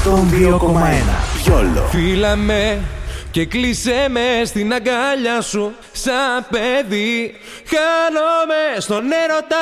102,1 Γιόλο. Φίλα με και κλείσε με στην αγκάλια σου σαν παιδί. Χάνομαι στον έρωτα